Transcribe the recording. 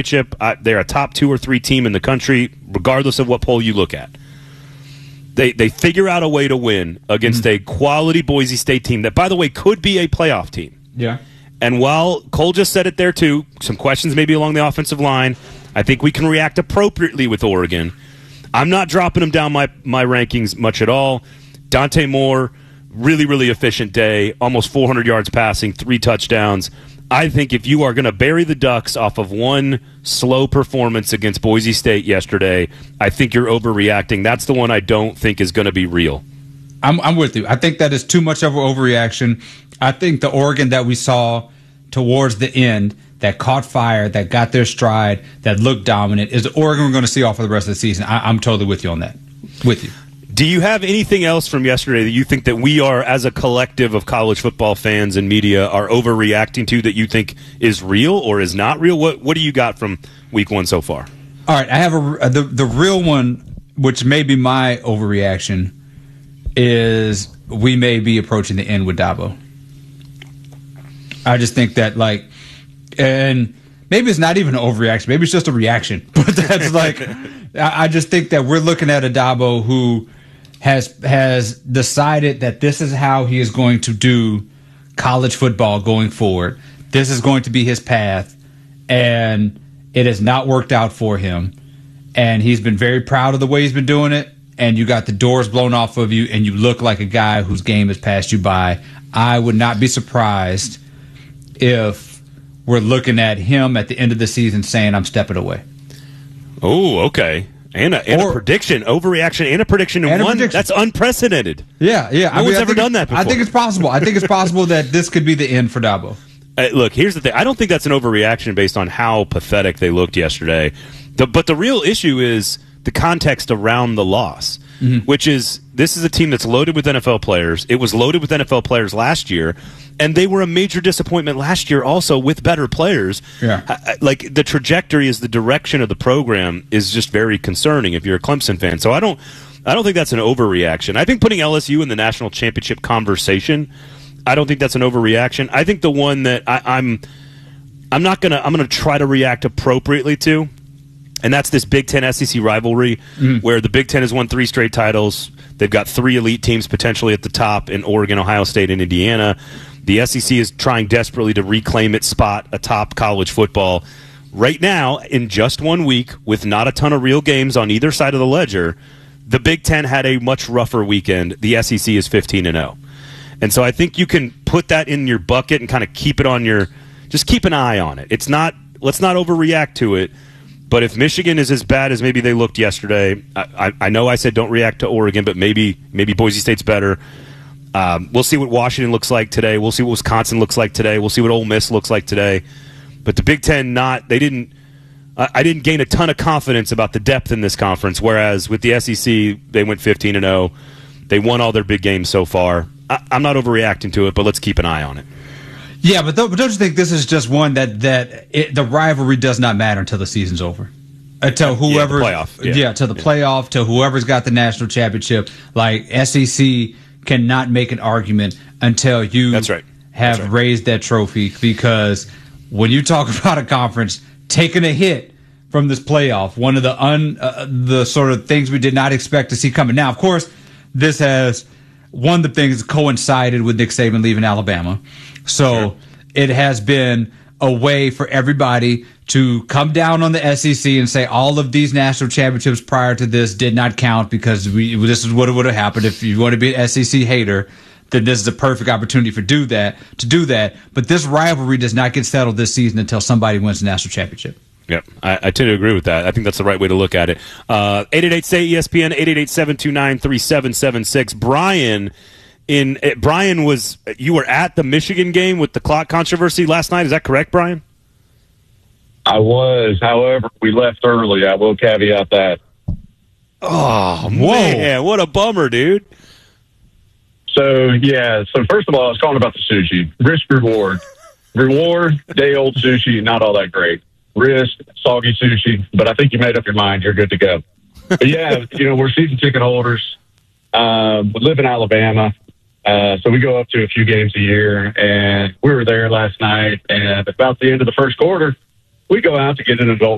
championship. They're a top 2 or 3 team in the country, regardless of what poll you look at. They figure out a way to win against a quality Boise State team that, by the way, could be a playoff team. Yeah. And while Cole just said it there too, some questions maybe along the offensive line, I think we can react appropriately with Oregon. I'm not dropping them down my rankings much at all. Dante Moore, really, really efficient day, almost 400 yards passing, 3 touchdowns. I think if you are going to bury the Ducks off of one slow performance against Boise State yesterday, I think you're overreacting. That's the one I don't think is going to be real. I'm with you. I think that is too much of an overreaction. I think the Oregon that we saw towards the end that caught fire, that got their stride, that looked dominant, is the Oregon we're going to see off for the rest of the season. I'm totally with you on that. With you. Do you have anything else from yesterday that you think that we are, as a collective of college football fans and media, are overreacting to that you think is real or is not real? What do you got from week 1 so far? All right, I have the real one, which may be my overreaction, is we may be approaching the end with Dabo. I just think that, and maybe it's not even an overreaction. Maybe it's just a reaction. But that's I just think that we're looking at a Dabo who has decided that this is how he is going to do college football going forward. This is going to be his path, and it has not worked out for him. And he's been very proud of the way he's been doing it, and you got the doors blown off of you, and you look like a guy whose game has passed you by. I would not be surprised if we're looking at him at the end of the season saying, I'm stepping away. Oh, okay. And a prediction, overreaction, and a prediction in one. That's unprecedented. Yeah. No one's ever done that before. I think it's possible. I think it's possible that this could be the end for Dabo. Look, here's the thing. I don't think that's an overreaction based on how pathetic they looked yesterday. But the real issue is the context around the loss, which is this is a team that's loaded with NFL players. It was loaded with NFL players last year, and they were a major disappointment last year also with better players. Yeah. The trajectory is the direction of the program is just very concerning if you're a Clemson fan. So I don't think that's an overreaction. I think putting LSU in the national championship conversation, I don't think that's an overreaction. I think the one that I'm gonna try to react appropriately to, and that's this Big Ten SEC rivalry where the Big Ten has won 3 straight titles. They've got 3 elite teams potentially at the top in Oregon, Ohio State, and Indiana. The SEC is trying desperately to reclaim its spot atop college football. Right now, in just 1 week, with not a ton of real games on either side of the ledger, the Big Ten had a much rougher weekend. The SEC is 15-0. And so I think you can put that in your bucket and kind of keep it on just keep an eye on it. Let's not overreact to it. But if Michigan is as bad as maybe they looked yesterday, I know I said don't react to Oregon, but maybe Boise State's better. We'll see what Washington looks like today. We'll see what Wisconsin looks like today. We'll see what Ole Miss looks like today. But the Big Ten, I didn't gain a ton of confidence about the depth in this conference, whereas with the SEC, they went 15-0. They won all their big games so far. I'm not overreacting to it, but let's keep an eye on it. Yeah, but don't you think this is just one that the rivalry does not matter until the season's over? Until whoever, the playoff. To the playoff, to whoever's got the national championship. Like SEC cannot make an argument until you have raised that trophy, because when you talk about a conference taking a hit from this playoff, one of the sort of things we did not expect to see coming. Now, of course, this has one of the things coincided with Nick Saban leaving Alabama. So it has been a way for everybody to come down on the SEC and say all of these national championships prior to this did not count because this is what would have happened. If you want to be an SEC hater, then this is a perfect opportunity to do that. But this rivalry does not get settled this season until somebody wins the national championship. Yep, I tend to agree with that. I think that's the right way to look at it. 888-SAY-ESPN, 888-729-3776. Brian, you were at the Michigan game with the clock controversy last night. Is that correct, Brian? I was. However, we left early. I will caveat that. Oh, man, what a bummer, dude. So first of all, I was calling about the sushi. Risk reward. Reward, day-old sushi, not all that great. Risk, soggy sushi, but I think you made up your mind. You're good to go. But yeah, we're season ticket holders. We live in Alabama. So we go up to a few games a year, and we were there last night, and about the end of the first quarter, we go out to get an adult